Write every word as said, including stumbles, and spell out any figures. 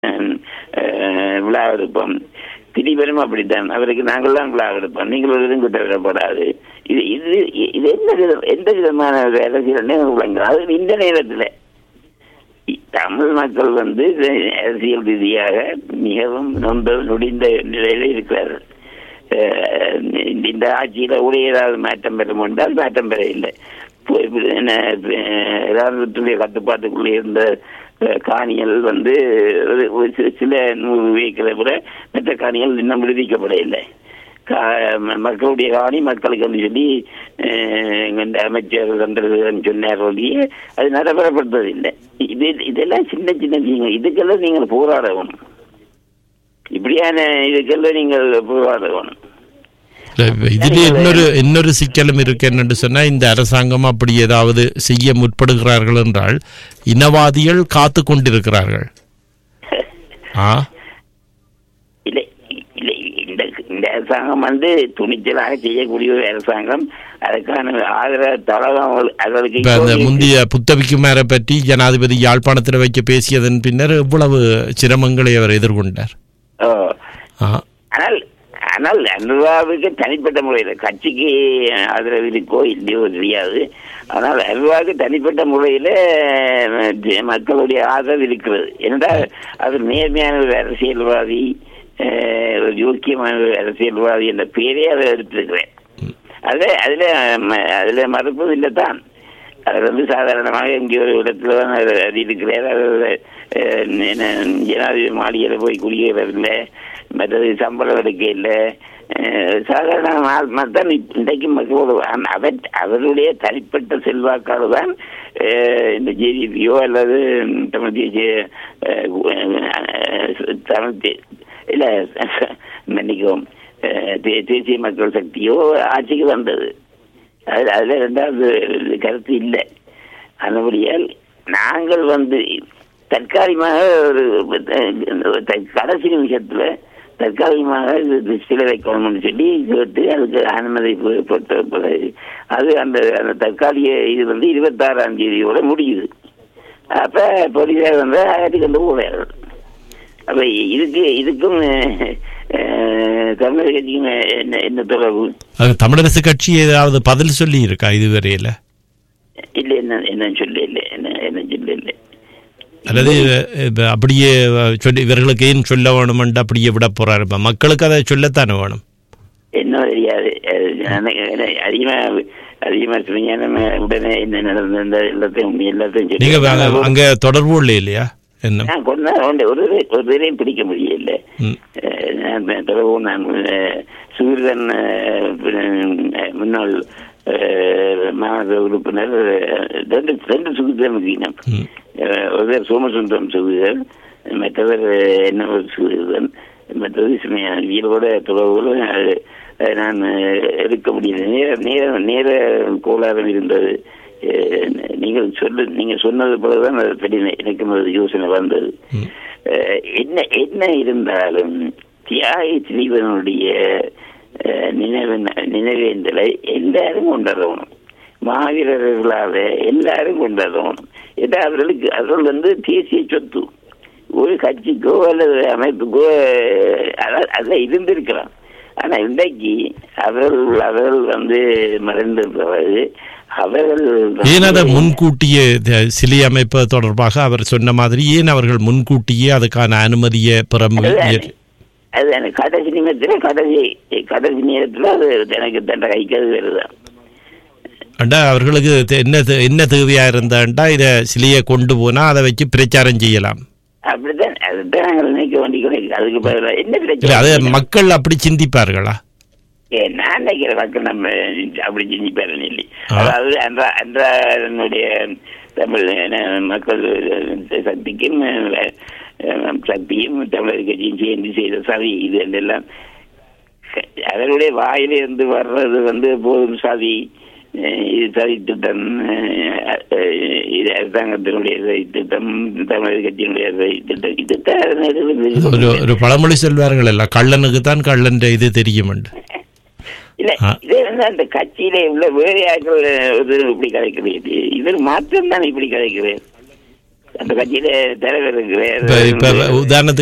விழா எடுப்போம். திடீபெரும் அப்படித்தான், அவருக்கு நாங்கள் தான் விழா எடுப்போம், நீங்கள் ஒரு இதுவும் கிட்ட விடப்படாது. இது இது இது எந்த விதம் எந்த விதமான அரசியல் விளங்க. அது இந்த நேரத்தில் தமிழ் மக்கள் வந்து அரசியல் ரீதியாக மிகவும் நொந்த நொடிந்த நிலையில இருக்கிறார்கள். இந்த ஆட்சியில கூட ஏதாவது மாற்றம் பெற முடிந்தால் மாற்றம் பெற இல்லை. இராணுவத்துடைய கட்டுப்பாட்டுக்குள்ளே இருந்த காணிகள் வந்து சில நூறு வீக்களை விட மற்ற காணிகள் இன்னும் விடுவிக்கப்பட இல்லை. மக்களுடைய காணி மக்களுக்கு வந்து சொல்லி அமைச்சர் சொன்னார், அது நடைபெறப்படுத்ததில்லை. இது இதெல்லாம் சின்ன சின்ன விஷயங்கள். இதுக்கெல்லாம் நீங்கள் போராடணும். இப்படியான இதுக்கெல்லாம் நீங்கள் போராடணும். இதுல இன்னொரு இன்னொரு சிக்கலும் இருக்கு. என்னென்று சொன்னா, இந்த அரசாங்கம் அப்படி ஏதாவது செய்ய முற்படுகிறார்கள் என்றால் இனவாதிகள் காத்து கொண்டிருக்கிறார்கள். இல்லை இல்லை இந்த இந்த அரசாங்கம் வந்து துணிச்சலாக செய்யக்கூடிய ஒரு அரசாங்கம். அதுக்கான ஆதரவு தளம் முந்தைய புத்தபிக்குமாரை பற்றி ஜனாதிபதி யாழ்ப்பாணத்தில் வைக்க பேசியதன் பின்னர் இவ்வளவு சிரமங்களை அவர் எதிர்கொண்டார். ஆனால் ஆனால் அனுராவுக்கு தனிப்பட்ட முறையில் கட்சிக்கு ஆதரவு இருக்கோ இல்லையோ தெரியாது. ஆனால் அனுராவுக்கு தனிப்பட்ட முறையில் மக்களுடைய ஆதரவு இருக்கிறது. என்றால் அது நேர்மையான ஒரு அரசியல்வாதி, ஒரு யோக்கியமான ஒரு அரசியல்வாதி என்ற பேரே அதை எடுத்திருக்கிறேன். அது அதில் அதில் மறுப்பது இல்லை தான். அவர் வந்து சாதாரணமாக இங்கே ஒரு இடத்துல தான் அது இருக்கிறார். ஜனாதிபதி மாளிகையில் போய் குடியேறவில்லை, மற்றது சம்பளம் எடுக்க இல்லை. சாதாரண தான் இன்றைக்கு மக்களோடு அவர் அவருடைய தனிப்பட்ட செல்வாக்காடு தான் இந்த ஜேடிபியோ அல்லது தமிழ் தேசிய தமிழ் இல்லை மன்னிக்கவும் தேசிய மக்கள் சக்தியோ ஆட்சிக்கு வந்தது. அது அதில் ரெண்டாவது கருத்து இல்லை. அதுபடியால் நாங்கள் வந்து தற்காலிகமாக ஒரு கடைசி நிமிஷத்தில் தற்காலிகமாக இது சிலை வைக்கணும்னு சொல்லி கேட்டு அதுக்கு அனுமதி போட்ட அது அந்த அந்த தற்காலிக இது வந்து இருபத்தாறாம் தேதியோட முடியுது. அப்போ போலீஸார் வந்து ஆயிரத்தி கொண்டு போவார்கள். அப்போ இதுக்கு இதுக்கும் தமிழக கட்சிக்கும் என்ன என்ன தொடர்பு? தமிழரசு கட்சி ஏதாவது பதில் சொல்லி இருக்கா இதுவரையில? இல்லை, என்ன என்ன சொல்ல இல்லை என்ன என்ன சொல்ல இல்லை. அல்லது அப்படியே சொல்லி இவர்களுக்கு ஏன் சொல்ல வேணுமென்று அப்படியே விட போறாரு? மக்களுக்கு அதை சொல்லத்தானே வேணும். என்ன தெரியாது. அதிகமாக அதிகமாக சொன்னீங்க உடனே என்ன நடந்த எல்லாத்தையும் எல்லாத்தையும் நீங்க அங்க தொடர்பு இல்லை இல்லையா? நான் கொண்டா ஒரு ஒரு பேரையும் பிடிக்க முடியல. தொடர்பு நான் சூரியன் முன்னாள் மாநில உறுப்பினர் ரெண்டு ரெண்டு சுகுதம் இருக்கீங்க. ஒருவர் சோமசுந்தரம் சுகுதர், மற்றவர் என்ன ஒரு சுகுதன், மற்றது வீரோட தொடர்புகளும் நான் எடுக்க முடியல. நேர நேர நேர கோளாறு இருந்தது. நீங்கள் சொல்ல நீங்க சொன்னது போலதான் எனக்கு யோசனை வந்தது. என்ன என்ன இருந்தாலும் தியாகி திலீபனுடைய நினைவு நினைவேந்தலை எல்லாரும் கொண்டாடணும். மாவீரர்களாக எல்லாரும் கொண்டாடணும். ஏன்னா அவர்களுக்கு அவர்கள் வந்து தேசிய சொத்து. ஒரு கட்சிக்கோ அல்லது அமைப்புக்கோ அதில் இருந்திருக்கலாம். ஆனா இன்றைக்கு அவர்கள் அவர்கள் வந்து மறைந்திருப்பது அவர்கள் ஏன் அதை முன்கூட்டியே சிலை அமைப்பு தொடர்பாக அவர் சொன்ன மாதிரி ஏன் அவர்கள் முன்கூட்டியே அதுக்கான அனுமதியை பெற அது கடைசி நிமிடத்தில் கடைசி கடைசி நேரத்தில் அது எனக்கு தண்டை கைக்கிறது வருதான். அண்டா அவர்களுக்கு என்ன என்ன தேவையா இருந்தாண்டா இதை சிலையை கொண்டு போனா அதை வச்சு பிரச்சாரம் செய்யலாம். அப்படித்தான் அதுதான் நாங்கள் நினைக்க வேண்டிய. அதுக்கு பதிலாக என்ன பிரச்சனை? அது மக்கள் அப்படி சிந்திப்பார்களா? ஏ நான் நினைக்கிற மக்கள் நம்ம அப்படி சிந்திப்பாருன்னு இல்லை. அதாவது அன்றா அன்றைய தமிழ் மக்கள் சக்திக்கும் சக்தியும் தமிழர் கட்சியும் சேர்ந்து செய்த சதி இது எல்லாம் அவருடைய வாயிலிருந்து வர்றது வந்து போதும் சதி, இது சதித்திட்டம், இது அரசாங்கத்தினுடைய சதித்திட்டம், தமிழர் கட்சியினுடைய சதித்திட்டம். இதுதான் ஒரு பழமொழி சொல்வார்கள் எல்லாம் கள்ளனுக்கு தான் கள்ளன் இது தெரியும். இல்ல இதே வந்து அந்த கட்சியில உள்ள வேலையாட்கள் இப்படி கதைக்கிறது. இவர் மாற்றம் தான் இப்படி கதைக்கிறேன். அந்த கட்சியில தலைவர் இப்ப இப்ப உதாரணத்துக்கு